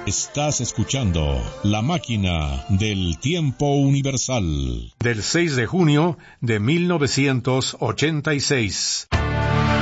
Estás escuchando La Máquina del Tiempo Universal. Del 6 de junio de 1986.